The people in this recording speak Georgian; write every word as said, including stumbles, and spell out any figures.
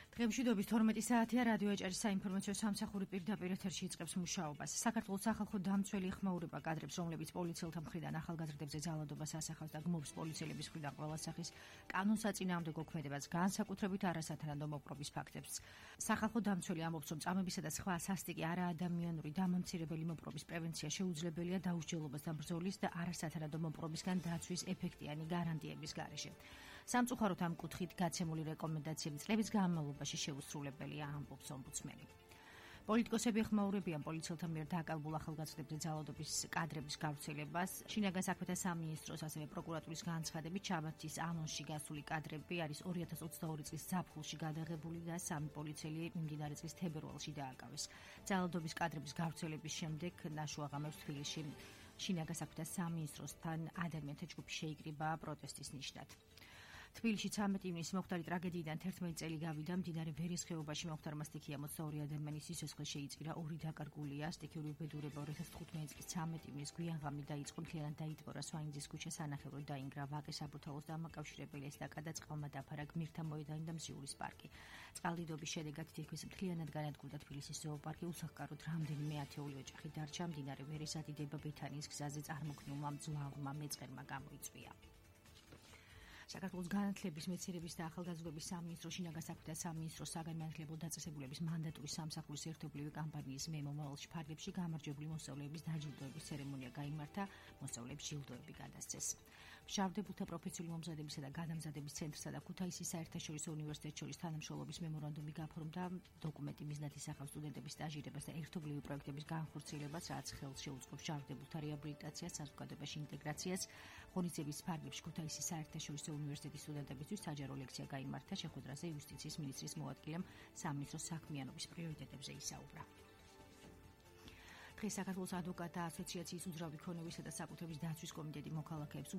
დღემშვიდობის თორმეტი საათია რადიო ეჭერის საინფორმაციო სამსახური პირდაპირ ეთერში იწყებს მუშაობას. საქართველოს სახალხო დამცველი ეხმაურება კადრებს, რომლებიც პოლიციელთა მხრიდან ახალგაზრდებზე ძალადობას ასახავს და გმობს პოლიციელების მხრიდან ყველა სახის კანონსაწინააღმდეგო ქმედებას, განსაკუთრებით არასათანადო მოპყრობის ფაქტებს. სახალხო დამცველი ამბობს, რომ წამებისა და სხვა სასტიკი არაადამიანური დამამცირებელი მოპყრობის პრევენცია შეუძლებელია დაუსჯელობასთან ბრძოლის და არასათანადო მოპყრობისგან დაცვის ეფექტიანი გარანტიების გარეშე. სამწუხაროდ ამ კუთხით გაცემული რეკომენდაციები წლების განმავლობაში შეუსრულებელია, ამბობს ომბუდსმენი. პოლიტიკოსები ეხმაურებიან პოლიციელთა მიერ დაკავებულ ახალგაზრდებზე ძალადობის კადრების გავრცელებას. შინაგან საქმეთა სამინისტროს, ასევე პროკურატურის განცხადებით, ჩაბათის ანონსში გასული კადრები არის ორი ათას ოცდაორი წლის ზაფხულში გადაღებული და სამი პოლიციელი მიმდინარე წლის თებერვალში დააკავეს. ძალადობის კადრების გავრცელების შემდეგ ნაშუაღამებს თბილისში შინაგან საქმეთა სამინისტროსთან ადამიანთა ჯგუფი შეიკრიბა პროტესტის ნიშნად. თბილისში ცამეტი ივნისის მომხდარი ტრაგედიიდან თერთმეტი წელი გავიდა. მდინარე ვერის ხეობაში მომხდარმა სტიქია ოცდაორი ადამიანის სიცოცხლე შეიწირა, ორი დაკარგულია. სტიქიური უბედურება ორი ათას თხუთმეტი წლის ცამეტი ივნისს გვიან ღამით დაიწყო, მთლიანად დაიტბორა სვანიძის ქუჩა, სანახევროდ დაინგრა ვაკე საბურთალოს დამაკავშირებელი ესტაკა და წყალმა დაფარა, გმირთა მოედანი და მსიურის პარკი. წყალდიდობის შედეგად თითქმის მთლიანად განადგურდა თბილისის ზოოპარკი, უსახკაროდ რამდენიმე ათეული ოჯახი დარჩა. მდინარე ვერის ადიდება ბეთანიის გზაზე წარმოქმნილმა მძლავრმა მეწყერმა გამოიწვია. საქართველოს განათლების, მეცნიერების და ახალგაზრდობის სამინისტრო, შინაგან საქმეთა სამინისტროს საგანმანათლებლო დაწესებულების მანდატური სამსახურის ერთობლივი კამპანიის მე მომავალში ფარგლებში გამარჯვებული მოსწავლეების დაჯილდოების ცერემონია გაიმართა, მოსწავლეებს ჯილდოები გადასცეს. მშავდებულთა პროფესიული მომზადებისა და გადამზადების ცენტრსა და ქუთაისის საერთაშორისო უნივერსიტეტს შორის თანამშრომლობის მემორანდუმი გაფორმდა. დოკუმენტი მიზნად ისახავს სტუდენტების სტაჟირებას და ერთობლივი პროექტების განხორციელებას, რაც ხელს შეუწყობს მშავდებულთა რეაბილიტაციას, საზოგადოებაში ინტეგრაციას. ღონისძიების ფარგლებში ქუთაისის საერთაშორისო უნივერსიტეტის სტუდენტებისთვის საჯარო ლექცია გაიმართა. შეხვედრაზე იუსტიციის მინისტრის მოადგილემ სამინისტროს საქმიანობის პრიორიტეტებზე ისაუბრა. დღეს საქართველოს ადვოკატთა ასოციაციის უძრავი ქონებისა და საკუთრების დაცვის კომიტეტი მოქალაქეებს